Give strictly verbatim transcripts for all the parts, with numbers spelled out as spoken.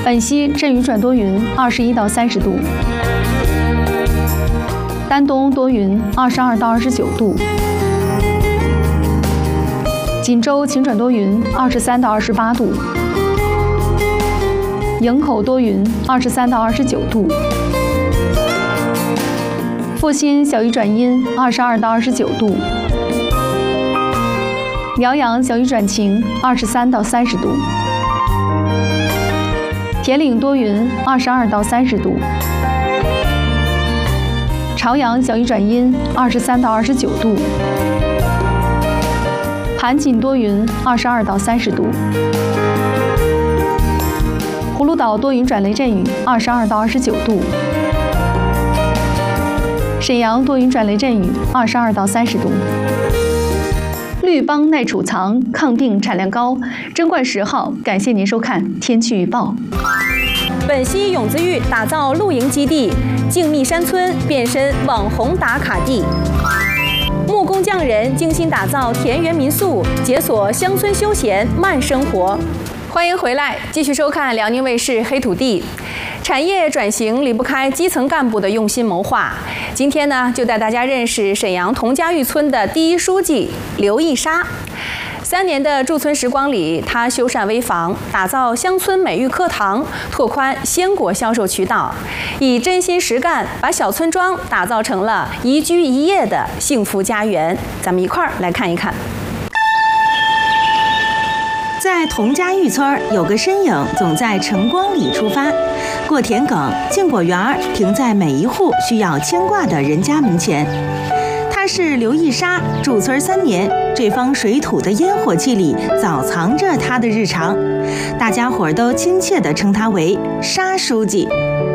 本溪阵雨转多云，二十一到三十度；丹东多云，二十二到二十九度；锦州晴转多云，二十三到二十八度；营口多云，二十三到二十九度；阜新小雨转阴，二十二到二十九度；辽阳小雨转晴，二十三到三十度；铁岭多云，二十二到三十度；朝阳小雨转阴，二十三到二十九度；盘锦多云，二十二到三十度；葫芦岛多云转雷阵雨，二十二到二十九度；沈阳多云转雷阵雨，二十二到三十度。绿邦耐储藏，抗病产量高。贞观十号，感谢您收看天气预报。 本溪永滋峪打造露营基地，静谧山村变身网红打卡地。木工匠人精心打造田园民宿，解锁乡村休闲慢生活。欢迎回来，继续收看辽宁卫视《黑土地》。产业转型离不开基层干部的用心谋划。今天呢，就带大家认识沈阳佟家峪村的第一书记刘义沙。三年的驻村时光里，他修缮危房，打造乡村美育课堂，拓宽鲜果销售渠道，以真心实干把小村庄打造成了宜居宜业的幸福家园。咱们一块儿来看一看。 在佟家峪村有个身影总在晨光里出发，过田埂，进果园，停在每一户需要牵挂的人家门前。他是刘义沙，驻村三年，这方水土的烟火气里早藏着他的日常，大家伙都亲切地称他为沙书记。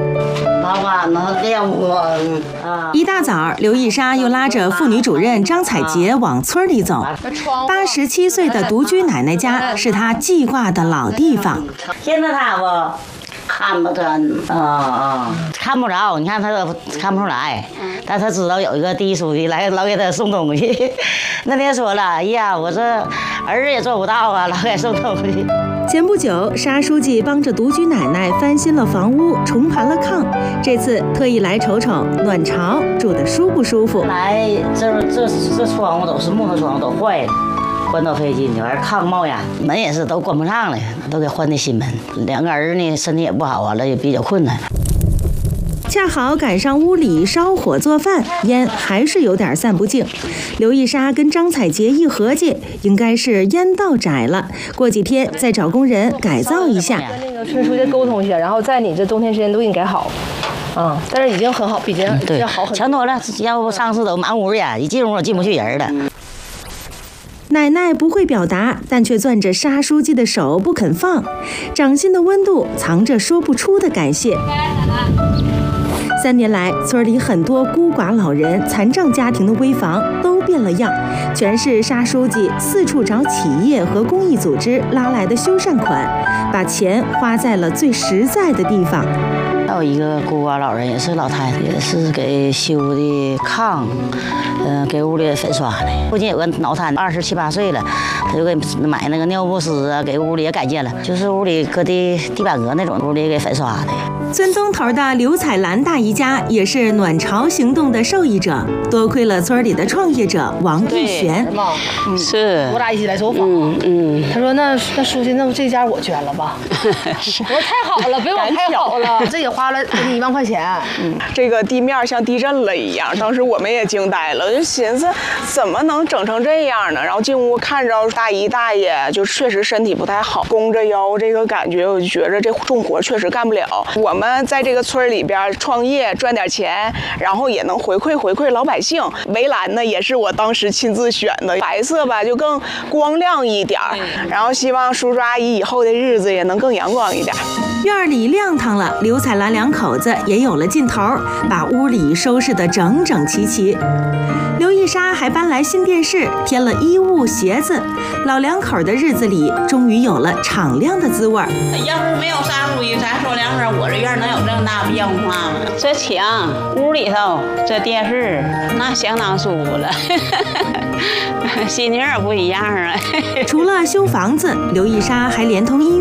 一大早，刘义沙又拉着妇女主任张彩杰往村里走。八十七岁的独居奶奶家是他记挂的老地方。 见到他不？看不见，啊啊，看不着。你看他都看不出来，但他知道有一个第一书记来，老给他送东西。那天说了，哎呀，我这儿子也做不到啊，老给送东西。 前不久，沙书记帮着独居奶奶翻新了房屋，重盘了炕。这次特意来瞅瞅暖巢住得舒不舒服。 来，这这这窗户都是木头窗户，都坏了。关到费劲，完炕冒烟，门也是都关不上了，都给换的新门。两个儿呢身体也不好，完了也比较困难。 恰好赶上屋里烧火做饭，烟还是有点散不净。刘义沙跟张彩杰一合计，应该是烟道窄了，过几天再找工人改造一下。 跟那个村书记沟通一下，然后在你这冬天时间都给你改好。啊、嗯，但是已经很好，比今对要好很多， 强多了。要不上次都满屋烟，一进屋进不去人了。 奶奶不会表达，但却攥着沙书记的手不肯放，掌心的温度藏着说不出的感谢。三年来，村里很多孤寡老人、残障家庭的危房都变了样，全是沙书记四处找企业和公益组织拉来的修缮款，把钱花在了最实在的地方。 还有一个孤寡老人，也是老太太，也是给修的炕，嗯、呃，给屋里粉刷的。附近有个脑瘫，二十七八岁了，他就给买那个尿不湿啊，给屋里也改建了，就是屋里搁的地板革那种，屋里给粉刷的。 村东头的刘彩兰大姨家也是暖巢行动的受益者，多亏了村里的创业者王玉璇。 嗯， 是， 我俩一起来走访。 嗯嗯。 他说：“那那书记，那这家我捐了吧？”我说：“太好了，比我太好了，这也花了给你一万块钱。” 嗯，这个地面像地震了一样，当时我们也惊呆了，就寻思怎么能整成这样呢？然后进屋看着大姨大爷，就确实身体不太好，弓着腰，这个感觉我就觉着这重活确实干不了。我们在这个村里边创业赚点钱，然后也能回馈回馈老百姓。围栏呢也是我当时亲自选的，白色吧就更光亮一点，然后希望叔叔阿姨以后的日子也能更阳光一点。 院里亮堂了，刘彩兰两口子也有了劲头，把屋里收拾得整整齐齐。刘义沙还搬来新电视，添了衣物鞋子，老两口的日子里终于有了敞亮的滋味。 要是没有沙书记，咱说两声，我这院能有这么大变化吗？这墙屋里头这电视那相当舒服了，心情也不一样啊。 除了修房子，刘义沙还连同医院